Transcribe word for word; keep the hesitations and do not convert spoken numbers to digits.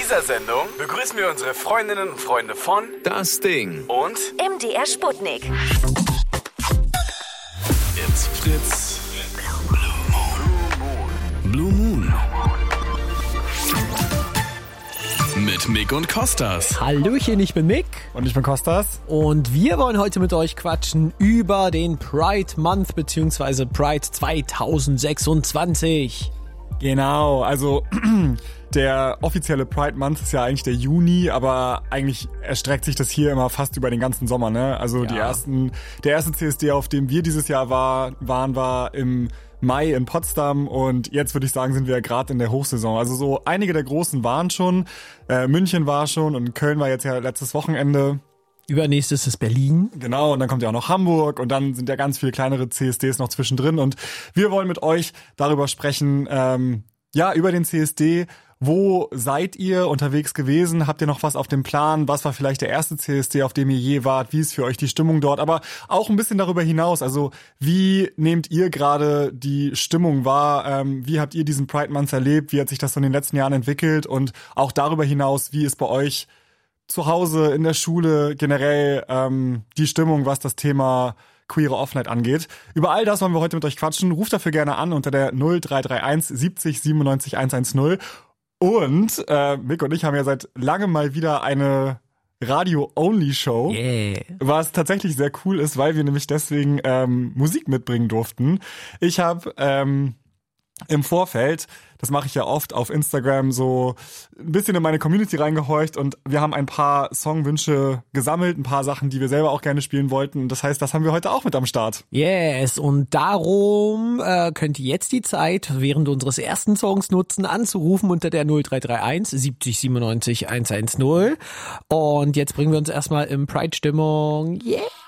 dieser Sendung begrüßen wir unsere Freundinnen und Freunde von Das Ding und M D R Sputnik. It's Fritz Blue Moon mit Mick und Kostas. Hallöchen, ich bin Mick. Und ich bin Kostas. Und wir wollen heute mit euch quatschen über den Pride Month bzw. Pride zwanzig sechsundzwanzig. Genau, also der offizielle Pride Month ist ja eigentlich der Juni, aber eigentlich erstreckt sich das hier immer fast über den ganzen Sommer, ne? Also ja. die ersten, der erste C S D, auf dem wir dieses Jahr war, waren, war im Mai in Potsdam und jetzt würde ich sagen, sind wir ja gerade in der Hochsaison. Also so einige der Großen waren schon, äh, München war schon und Köln war jetzt ja letztes Wochenende. Übernächstes ist Berlin. Genau, und dann kommt ja auch noch Hamburg und dann sind ja ganz viele kleinere C S Ds noch zwischendrin und wir wollen mit euch darüber sprechen, ähm, ja, über den C S D. Wo seid ihr unterwegs gewesen? Habt ihr noch was auf dem Plan? Was war vielleicht der erste C S D, auf dem ihr je wart? Wie ist für euch die Stimmung dort? Aber auch ein bisschen darüber hinaus. Also wie nehmt ihr gerade die Stimmung wahr? Ähm, wie habt ihr diesen Pride Month erlebt? Wie hat sich das so in den letzten Jahren entwickelt? Und auch darüber hinaus, wie ist bei euch zu Hause, in der Schule generell ähm, die Stimmung, was das Thema queere Offenheit angeht. Über all das wollen wir heute mit euch quatschen. Ruft dafür gerne an unter der null drei drei eins siebzig siebenundneunzig hundertzehn. Und äh, Mick und ich haben ja seit langem mal wieder eine Radio-Only-Show, Yeah. was tatsächlich sehr cool ist, weil wir nämlich deswegen ähm, Musik mitbringen durften. Ich habe ähm, im Vorfeld, das mache ich ja oft auf Instagram, so ein bisschen in meine Community reingehorcht und wir haben ein paar Songwünsche gesammelt, ein paar Sachen, die wir selber auch gerne spielen wollten. Das heißt, das haben wir heute auch mit am Start. Yes, und darum äh, könnt ihr jetzt die Zeit während unseres ersten Songs nutzen, anzurufen unter der null drei drei eins siebzig siebenundneunzig hundertzehn. Und jetzt bringen wir uns erstmal in Pride-Stimmung. Yeah!